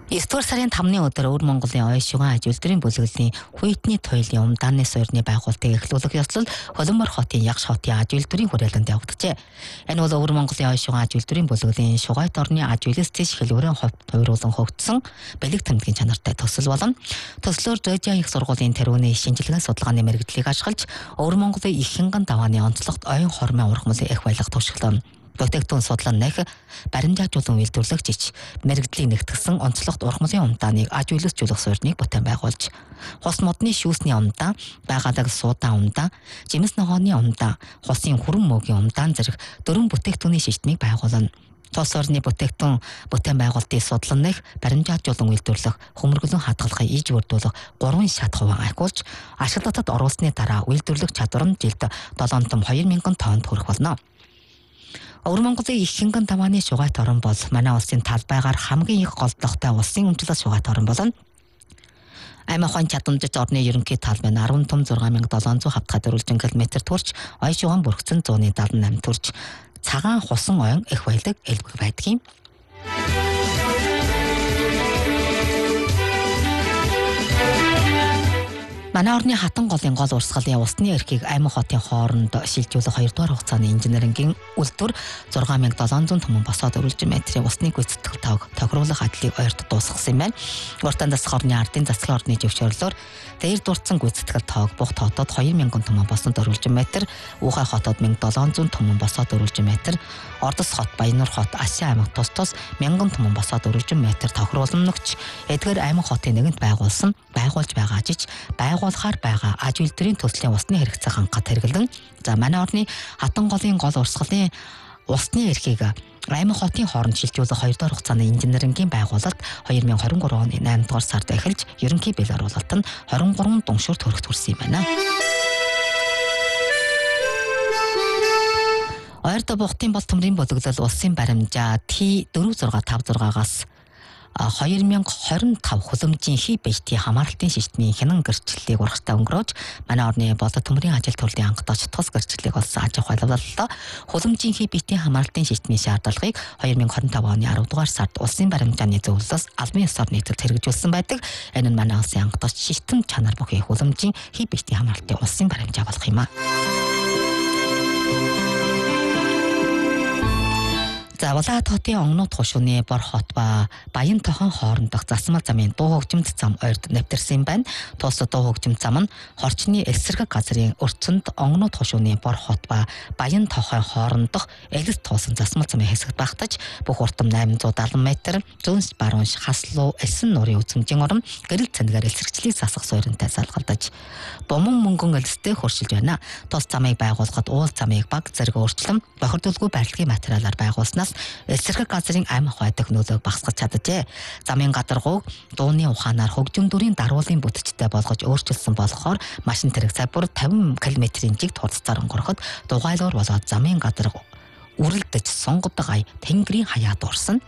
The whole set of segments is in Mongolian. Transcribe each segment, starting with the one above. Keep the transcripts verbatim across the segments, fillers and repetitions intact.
Есдүгээр сарын тамны өдөр Өвөр Монголын оюун шугам аж үйлдвэрийн бүлэглэлийн Хүйтний туйлын умдааны суурьны байгуулалтыг эхлүүлэх ёслол Холбомор хотын Ягш хотын аж үйлдвэрийн хүрээлэнд явагджээ. Энэ бол Өвөр Монголын оюун шугам аж үйлдвэрийн бүлэглэлийн Шугайт орны аж үйлс зэш хэлбэрийн хувьд хувируулан хөгжсөн бэлэг тэмдгийн чанартай төсөл болон төслөөр Жожиа их сургуулийн тэрүүний шинжилгээ судалгааны мэрэгдлийг ашиглаж Өвөр Монголын их хянган давааны онцлогт оюун хормын ургамлын их баялаг туршилтон бүтээгдэхүүн судлан нэх баримжаажуулан үйлдвэрлэгч мэрэгдлийн нэгтгэсэн онцлогт ургамлын умдааныг аж үйлсжүүлэх суурьныг бүтээн байгуулж хос модны шүүсний умдаа, байгадаг суудаан умдаа, жимс ногооны умдаа, хосын хүрэн мөгийн умдаан зэрэг дөрвөн бүтээгдэхүүний шийтнийг байгуулна. Тус орны бүтээгдэхүүн бүтээн байгуулалтыг судлан нэх баримжаажуулан үйлдвэрлэх, хөмөргөлөн хадгалахыг иж бүрдүүлэх гурван шат хувиан ахиулж ашиглалтад оруулсны дараа үйлдвэрлэх чадвар нь жилд долоон том хоёр мянган тоннд хүрэх болно. Өвөр Монголын их хянган давааны Шугайт орн бол манай улсын талбайгаар хамгийн их голдлоготой улсын өмчлөл Шугайт орн болон Аймаг ухаан чадамжит орны ерөнхий талбай арван том зургаан мянга долоон зуун хавтгай дөрвөлжин километр төрч, оюун шугам бүрхсэн зууны дадлан намын төрч, цагаан хусан ойн их баялаг элбэг байдаг юм. Манай орны хатан голын гол урсгалын усны эрхийг аймаг хотын хооронд шилжүүлэх хоёрдугаар хугацааны инженерингийн үйлдвэр зургаан мянга долоон зуун том босоод дөрвөлжин метрийн усны гүйцэтгэл тоог тохируулах ажлыг ойрт дуусгасан юм байна. Уртан засах орны ардын засгийн орны зөвшөөрлөөр дээр дурдсан гүйцэтгэл тоог Бухт хотод хоёр мянган том босоод дөрвөлжин метр, Уухай хотод мянга долоон зуун том босоод дөрвөлжин метр, Ордос хот, Баянур хот, Асын аймаг тус тус мянган том босоод дөрвөлжин метр тохируулмагч эдгээр аймаг хотын нэгэнт байгуулсан байгуулж байгаа ажиж байгуулахаар байгаа аж үйлдвэрийн төслийн усны хэрэгцээ хангахад хэрэглэн за манай орны хатан голын гол урсгалын усны эрхийг аймаг хотын хооронд шилжүүлэх хоёрдугаар хугацааны инженерингийн байгуулалт хоёр мянган хорин гурван оны наймдугаар сард эхэлж ерөнхий бэл оруулалт нь хорин гурван дунгшуур төрөгт хүрсэн юм байна. Ойрто Бухтын бол төмрийн бүлэглэл улсын баримжаа Т дөрвөн зургаан таван зургаагаас хоёр мянган хорин тав хөлөмжийн хий бэжтийн хамааралтын шийтмийн хянан гэрчлэлийг урагштай өнгөрөөж манай орны болоод төмрийн ажил төрлийн ангадаач тус гэрчлэлийг олсон аж ахуй байлгаллаа. Хөлөмжийн хий бэжтийн хамааралтын шийтмийн шаардлагыг хоёр мянган хорин таван оны аравдугаар сард улсын баримжааны зөвлөлөөс албан ёсоор нийтэд хэрэгжүүлсэн байдаг. Энэ нь манай улсын ангадаач шийтэн чанар бүхий хөлөмжийн хий бэжтийн хамааралтын улсын баримжаа болох юм а. За Улаат хотын Онгнууд хушууны Бор хот ба Баян тохон хоорондох засмал замын дуу хөгжимд зам ойрд нэвтэрсэн байна. Тус дуу хөгжимд зам нь хорчны эсрэг газрын өрцөнд Онгнууд хушууны Бор хот ба Баян тохон хоорондох элс туусан засмал замын хэсэгт багтаж бүх уртам найман зуун даалан метр, зүүнс баруунш хаслуу элсэн нуурын үзмжийн орон гэрэл цэнэгээр элсэрчлийг засах сууринтай салгалдаж бомон мөнгөн элстэй хуршилж байна. Тус замыг байгуулахад уул замыг баг зэрэг өөрчлөн бохирдуулгүй барилгын материалаар байгуулснаас эсрэг газрын аймаг ухаан технологиг багасгах чаджээ. Замын гадаргууг дууны ухаанаар хөгжим дүрийн даруулын бүтцтэй болгож өөрчилсөн болохоор машин тэрэг цаг бүр тавин километрийн жигт хурцаар өнгөрөхөд дугайлуур болоод замын гадаргуу үрэлдэж сонгодог ай тэнгэрийн хаяад урсан.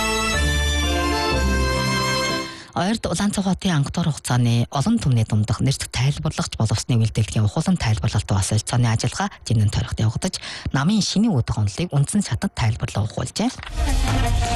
Ойрд Улаанцай хотын ангадуур хугацааны олон түмний дундах нэрт тайлбарлагч боловсны үйлдвэрлэлийн ухуулан тайлбарлалт бас солилцооны ажиллагаа жинэн тойрогт явагдаж намын шинийн үдх онолыг үндсэн шатад тайлбарлан ухуулжээ.